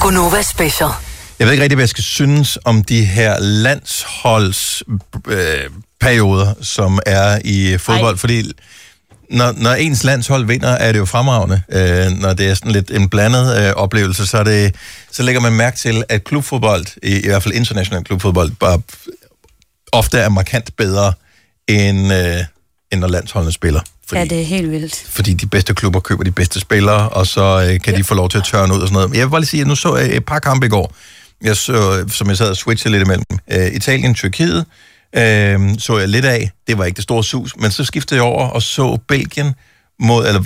Gonova Special. Jeg ved ikke rigtig, hvad jeg skal synes om de her landsholdsperioder, som er i fodbold, fordi når ens landshold vinder, er det jo fremragende. Når det er sådan lidt en blandet oplevelse, så lægger man mærke til, at klubfodbold, i hvert fald international klubfodbold, bare ofte er markant bedre, end når landsholdene spiller. Ja, det er helt vildt. Fordi de bedste klubber køber de bedste spillere, og så kan de få lov til at tørne ud og sådan noget. Jeg vil bare lige sige, at nu så jeg et par kampe i går, som jeg sad og switchede lidt imellem. Italien, Tyrkiet, så jeg lidt af. Det var ikke det store sus, men så skiftede jeg over og så Belgien mod,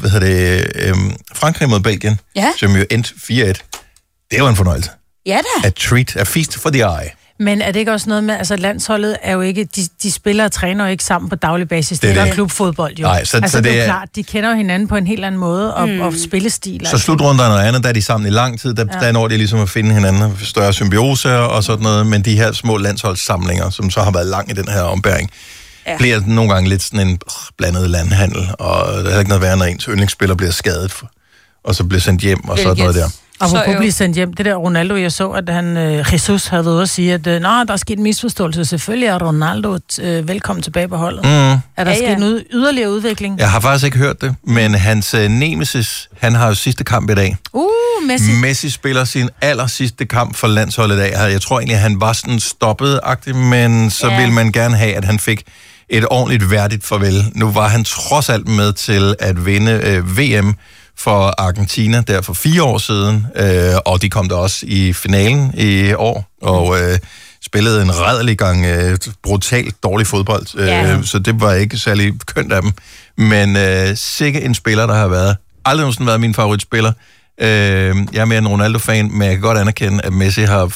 Frankrig mod Belgien, som jo endte 4-1. Det var en fornøjelse. Ja da. A feast for the eye. Men er det ikke også noget med, altså landsholdet er jo ikke, de spiller og træner jo ikke sammen på daglig basis. Det er klubfodbold jo. Nej, så det er jo klart, de kender jo hinanden på en helt anden måde, og spillestil. Så slutrunder og noget andet, der er de sammen i lang tid, der når de ligesom at finde hinanden, større symbiose og sådan noget, men de her små landsholdssamlinger, som så har været lang i den her ombæring, bliver nogle gange lidt sådan en blandet landhandel, og der er ikke noget værre, når ens yndlingsspiller bliver skadet, og så bliver sendt hjem og sådan noget der. Og hvorfor blive sendt hjem? Det der Ronaldo, jeg så, at Jesus havde været ude og sige, at der er sket en misforståelse. Selvfølgelig er Ronaldo velkommen tilbage på holdet. Er der sket en yderligere udvikling? Jeg har faktisk ikke hørt det, men hans nemesis, han har jo sidste kamp i dag. Messi. Messi spiller sin aller sidste kamp for landsholdet i dag. Jeg tror egentlig, han var sådan stoppet-agtig, men så ville man gerne have, at han fik et ordentligt værdigt farvel. Nu var han trods alt med til at vinde VM for Argentina der for 4 år siden, og de kom der også i finalen i år, og spillede en rædderlig gang brutalt dårlig fodbold, så det var ikke særlig kønt af dem. Men sikke en spiller, der har været. Aldrig nogensinde været min favoritspiller. Jeg er mere en Ronaldo-fan, men jeg kan godt anerkende, at Messi har...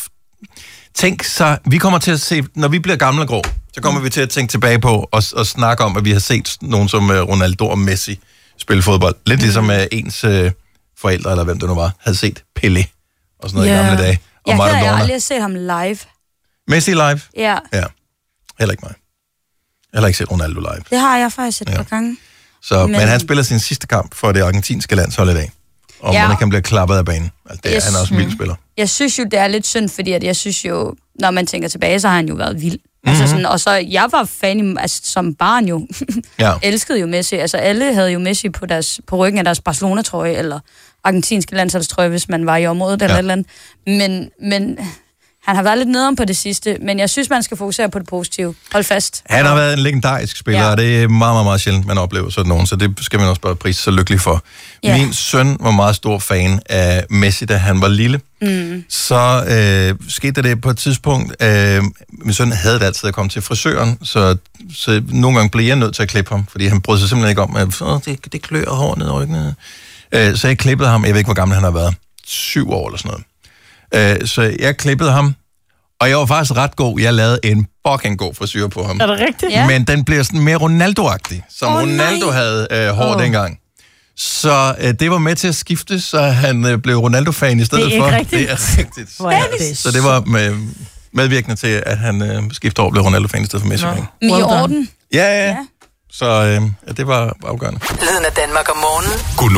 Tænk sig, vi kommer til at se, når vi bliver gamle og grå, så kommer vi til at tænke tilbage på og snakke om, at vi har set nogen som Ronaldo og Messi spille fodbold. Lidt ligesom ens forældre, eller hvem det nu var, havde set Pelé og sådan noget i gamle dage. Og jeg har aldrig set ham live. Messi live? Ja. Heller ikke mig. Jeg har ikke set Ronaldo live. Det har jeg faktisk et par gange. Men han spiller sin sidste kamp for det argentinske landshold i dag. Og man kan blive klappet af banen. Altså, han er også en vild spiller. Jeg synes jo, det er lidt synd, fordi at jeg synes jo, når man tænker tilbage, så har han jo været vild. Altså sådan, og så, jeg var fan som barn jo. Elskede jo Messi. Altså alle havde jo Messi på ryggen af deres Barcelona-trøje, eller argentinske landsholdstrøje, hvis man var i området eller et eller andet. Men han har været lidt nederen på det sidste, men jeg synes, man skal fokusere på det positive. Hold fast. Han har været en legendarisk spiller, og det er meget, meget, meget sjældent, man oplever sådan nogen, så det skal man også bare prise så lykkelig for. Min søn var meget stor fan af Messi, da han var lille. Så skete det på et tidspunkt, min søn havde det altid at komme til frisøren, så nogle gange blev jeg nødt til at klippe ham, fordi han brød sig simpelthen ikke om, at det klør hår ned i ryggen. Så jeg klippede ham, jeg ved ikke, hvor gammel han har været, 7 år eller sådan noget. Så jeg klippede ham, og jeg var faktisk ret god. Jeg lavede en fucking god frisyr på ham. Er det rigtigt? Ja. Men den bliver sådan mere Ronaldo-agtig, som Ronaldo havde hår dengang. Så det var med til at skifte, så han blev Ronaldo-fan i stedet for. Rigtigt. Det er rigtigt. Så det var medvirkende til, at han skiftede over og blev Ronaldo-fan i stedet for Messi-fan. I orden. Ja. Så det var afgørende. Lyden af Danmark om morgenen.